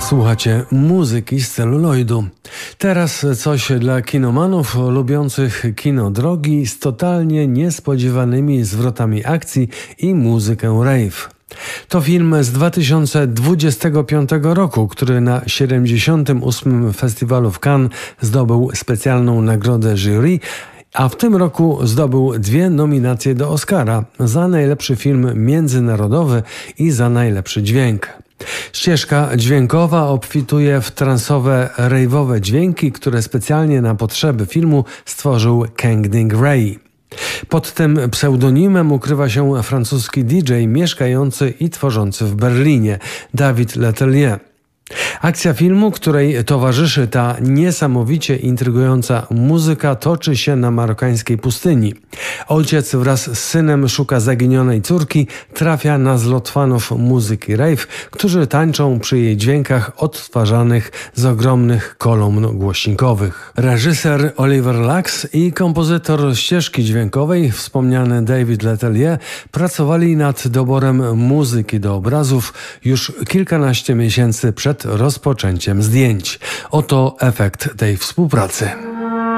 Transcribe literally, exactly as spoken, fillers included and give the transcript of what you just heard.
Słuchacie muzyki z celuloidu. Teraz coś dla kinomanów lubiących kino drogi z totalnie niespodziewanymi zwrotami akcji i muzykę rave. To film z dwa tysiące dwudziestego piątego roku, który na siedemdziesiątym ósmym Festiwalu w Cannes zdobył specjalną nagrodę jury, a w tym roku zdobył dwie nominacje do Oscara za najlepszy film międzynarodowy i za najlepszy dźwięk. Ścieżka dźwiękowa obfituje w transowe, rave'owe dźwięki, które specjalnie na potrzeby filmu stworzył Kangding Ray. Pod tym pseudonimem ukrywa się francuski D J mieszkający i tworzący w Berlinie, David Letelier. Akcja filmu, której towarzyszy ta niesamowicie intrygująca muzyka, toczy się na marokańskiej pustyni. Ojciec wraz z synem szuka zaginionej córki, trafia na zlot fanów muzyki rave, którzy tańczą przy jej dźwiękach odtwarzanych z ogromnych kolumn głośnikowych. Reżyser Oliver Lacks i kompozytor ścieżki dźwiękowej, wspomniany David Letelier, pracowali nad doborem muzyki do obrazów już kilkanaście miesięcy przed rozpoczęciem zdjęć. Oto efekt tej współpracy.